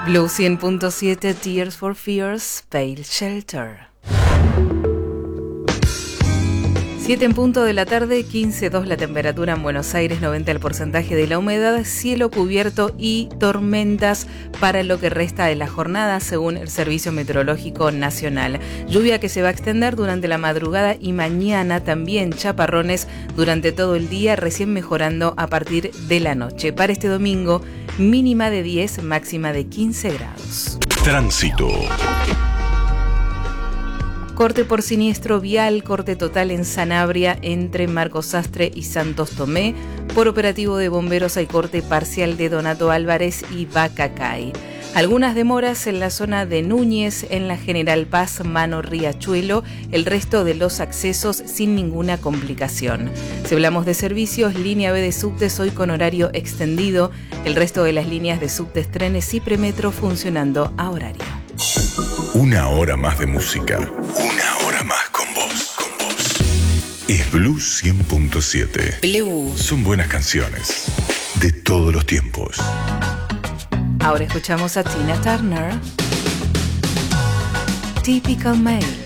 Blue 100.7, Tears for Fears, Pale Shelter. 7 en punto de la tarde, 15,2 la temperatura en Buenos Aires, 90 el porcentaje de la humedad, cielo cubierto y tormentas para lo que resta de la jornada, según el Servicio Meteorológico Nacional. Lluvia que se va a extender durante la madrugada y mañana, también chaparrones durante todo el día, recién mejorando a partir de la noche. Para este domingo, mínima de 10, máxima de 15 grados. Tránsito. Corte por siniestro vial, corte total en Sanabria entre Marcos Sastre y Santos Tomé. Por operativo de bomberos hay corte parcial de Donato Álvarez y Bacacay. Algunas demoras en la zona de Núñez, en la General Paz, Mano Riachuelo, el resto de los accesos sin ninguna complicación. Si hablamos de servicios, línea B de subtes hoy con horario extendido, el resto de las líneas de subtes, trenes y premetro funcionando a horario. Una hora más de música. Una hora más con vos. Es Blue 100.7. Blue. Son buenas canciones de todos los tiempos. Ahora escuchamos a Tina Turner. Typical Male.